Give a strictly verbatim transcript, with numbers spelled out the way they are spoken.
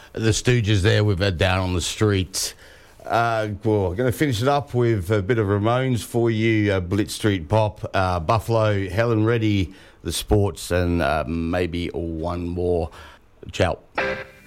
the Stooges there with uh, Down on the Street. Uh, well, I'm going to finish it up with a bit of Ramones for you, uh, Blitz Street Pop, uh, Buffalo, Helen Reddy, The Sports, and uh, maybe one more. Ciao.